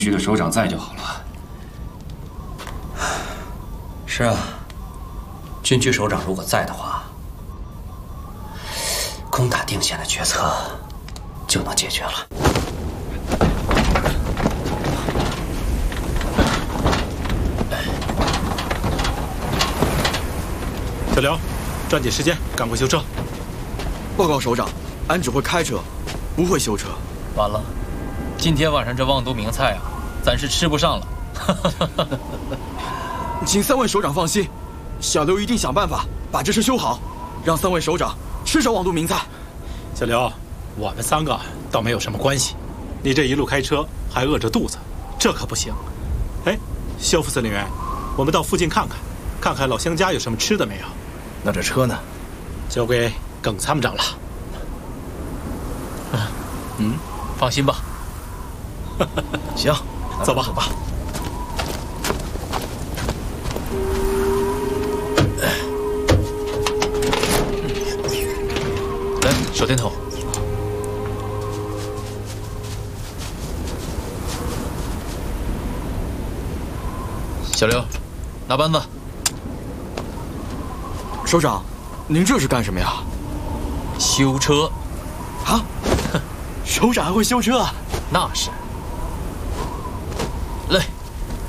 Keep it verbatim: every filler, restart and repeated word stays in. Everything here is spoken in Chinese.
局的首长在就好了。 是啊，军区首长如果在的话，攻打定县的决策就能解决了。 小刘，抓紧时间，赶快修车。 报告首长，俺只会开车，不会修车。 完了，今天晚上这望都名菜啊，咱是吃不上了。 请三位首长放心，小刘一定想办法把这车修好，让三位首长吃上望都名菜。 小刘，我们三个倒没有什么关系，你这一路开车还饿着肚子，这可不行。哎，肖副司令员，我们到附近看看，看看老乡家有什么吃的没有。 那这车呢？ 交给耿参谋长了。 嗯，放心吧。 行， 走吧， 走吧。 来，手电筒。小刘，拿扳子。 首长，您这是干什么呀？ 修车。 啊？首长还会修车啊？ 那是。